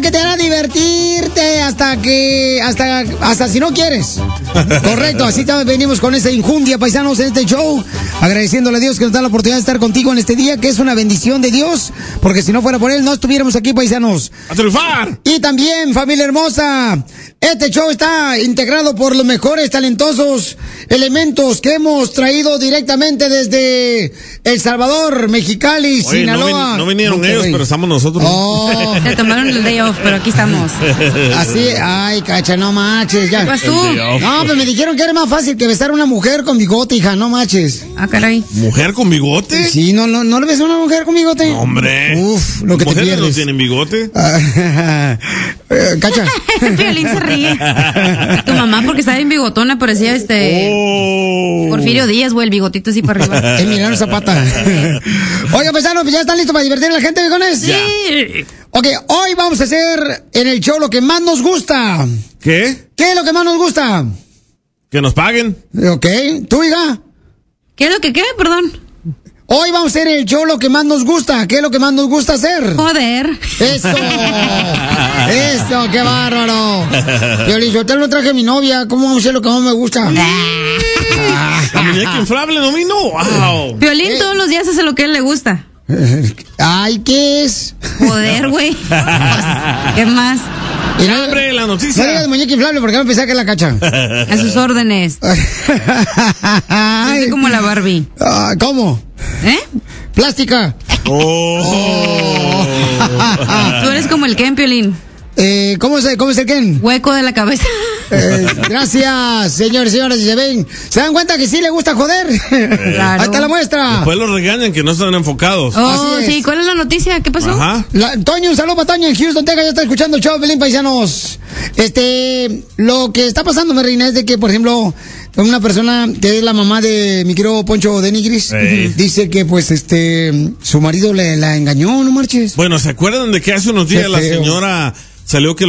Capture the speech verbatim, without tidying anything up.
programa que te hará divertirte hasta que, hasta, hasta si no quieres. Correcto, así también venimos con esta injundia, paisanos, en este show, agradeciéndole a Dios que nos da la oportunidad de estar contigo en este día, que es una bendición de Dios, porque si no fuera por él, no estuviéramos aquí, paisanos. ¡A triunfar! Y también, familia hermosa, este show está integrado por los mejores talentosos elementos que hemos traído directamente desde El Salvador, Mexicali, Oye, Sinaloa. No, vin- no vinieron Monterrey. ellos, pero estamos nosotros. Oh. Se tomaron el day off, pero aquí estamos. Así, ay, cacha, no manches, ya. ¿Qué pasó? No, pues me dijeron que era más fácil que besar a una mujer con bigote, hija, no manches. Ah, caray. ¿Mujer con bigote? Sí, no, no, no le ves a una mujer con bigote. No, hombre. Uf, lo que te ¿Mujeres no pierdes. tienen bigote? Ah, eh, cacha. Piolín se ríe. Tu mamá, porque estaba bien bigotona, parecía este. Oh. Porfirio Díaz, güey, el bigotito así para arriba. Emiliano Zapata. Oiga, paisanos, ¿ya están listos para divertir a la gente, viejones? Sí. Ok, hoy vamos a hacer en el show lo que más nos gusta. ¿Qué? ¿Qué es lo que más nos gusta? ¿Que nos paguen? Ok, ¿tú, hija? ¿Qué es lo que qué? Perdón. Hoy vamos a hacer el show lo que más nos gusta. ¿Qué es lo que más nos gusta hacer? Joder. ¡Eso! ¡Eso! ¡Qué bárbaro! Piolín, yo te lo traje a mi novia. ¿Cómo vamos a hacer lo que más me gusta? ¿La muñeca inflable no vino? ¡Wow! Piolín Eh. todos los días hace lo que a él le gusta. Ay, ¿qué es? Joder, güey. ¿Qué más? Y no, ¡Hombre, la no digas noticia! de muñeca inflable porque no pensaba que la cacha. A sus órdenes. Ay. Así como la Barbie. Ah, ¿cómo? ¿Eh? Plástica. ¡Oh! Tú eres como el Ken, Piolín. Eh, ¿cómo, es, ¿Cómo es el Ken? Hueco de la cabeza. Eh, gracias, señores y señoras. Si se ven, ¿se dan cuenta que sí le gusta joder? Claro. Ahí está la muestra. Después los regañan que no están enfocados. Oh, Así es. sí. ¿Cuál es la noticia? ¿Qué pasó? Ajá. La- Toño, un saludo para Toño en Houston, Texas, ya está escuchando el show, Pelín Paisanos. Este, lo que está pasando, mi reina, es de que, por ejemplo, una persona que es la mamá de mi querido Poncho de Nigris, Ey. dice que, pues, este, su marido le la engañó, no marches. Bueno, ¿se acuerdan de que hace unos días Qué la feo. señora salió que